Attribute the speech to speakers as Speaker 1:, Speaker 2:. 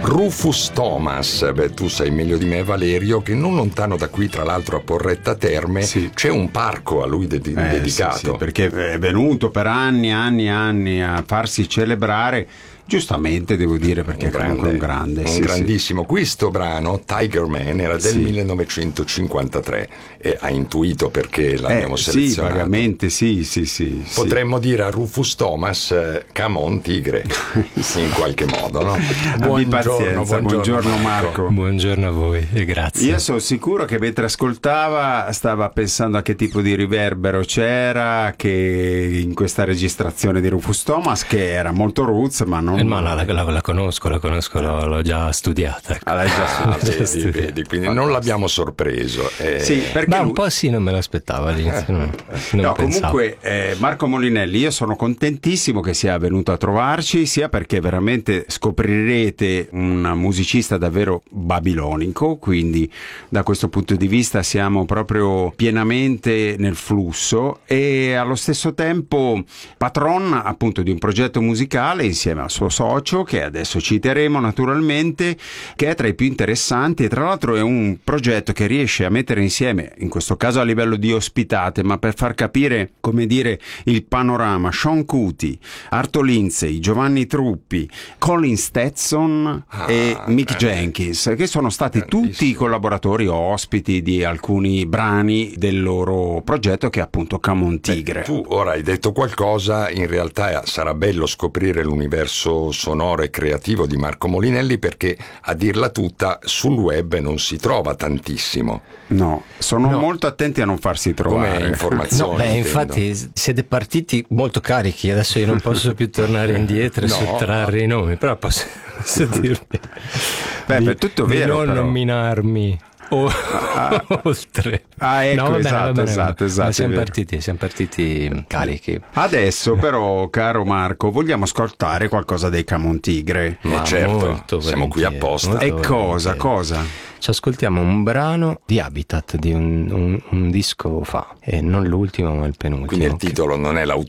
Speaker 1: Rufus Thomas. Beh, tu sai meglio di me, Valerio, che non lontano da qui, tra l'altro a Porretta Terme, c'è un parco a lui dedicato.
Speaker 2: Sì, perché è venuto per anni a farsi celebrare. Giustamente, devo dire, perché comunque è un grande.
Speaker 1: Un grandissimo. Questo brano, Tiger Man, era del 1953 e ha intuito perché l'abbiamo selezionato.
Speaker 2: Sì, vagamente, sì.
Speaker 1: Potremmo dire a Rufus Thomas, come on tigre, in qualche modo, no?
Speaker 2: Buongiorno Marco.
Speaker 3: Buongiorno a voi e grazie.
Speaker 2: Io sono sicuro che mentre ascoltava stava pensando a che tipo di riverbero c'era che in questa registrazione di Rufus Thomas, che era molto roots, ma non...
Speaker 3: Ma la conosco, l'ho già studiata.
Speaker 2: L'hai già studiata,
Speaker 1: vedi, quindi non l'abbiamo sorpreso.
Speaker 2: Sì, perché
Speaker 3: un po' sì, non me l'aspettava all'inizio.
Speaker 2: Comunque Marco Molinelli, io sono contentissimo che sia venuto a trovarci, sia perché veramente scoprirete un musicista davvero babilonico, quindi da questo punto di vista siamo proprio pienamente nel flusso, e allo stesso tempo patron appunto di un progetto musicale insieme al suo socio, che adesso citeremo naturalmente, che è tra i più interessanti, e tra l'altro è un progetto che riesce a mettere insieme, in questo caso a livello di ospitate, ma per far capire, come dire, il panorama, Sean Kuti, Arto Lindsay, Giovanni Truppi, Colin Stetson e Mick Jenkins, che sono stati tutti collaboratori o ospiti di alcuni brani del loro progetto, che è appunto Come on Tigre.
Speaker 1: Tu ora hai detto qualcosa, in realtà sarà bello scoprire l'universo sonoro e creativo di Marco Molinelli, perché a dirla tutta sul web non si trova tantissimo.
Speaker 2: No, sono molto attenti a non farsi trovare
Speaker 1: come informazioni.
Speaker 3: Infatti siete partiti molto carichi, adesso io non posso più tornare indietro e sottrarre i nomi, però posso dirvi
Speaker 2: è tutto vero,
Speaker 3: non nominarmi oltre.
Speaker 2: Ecco, esatto.
Speaker 3: Siamo partiti carichi.
Speaker 2: Adesso però, caro Marco, vogliamo ascoltare qualcosa dei Come on Tigre.
Speaker 1: Ma certo, siamo qui apposta.
Speaker 2: E cosa?
Speaker 3: Ci ascoltiamo un brano di Habitat, di un disco fa, e non l'ultimo ma il penultimo.
Speaker 1: Quindi il titolo non è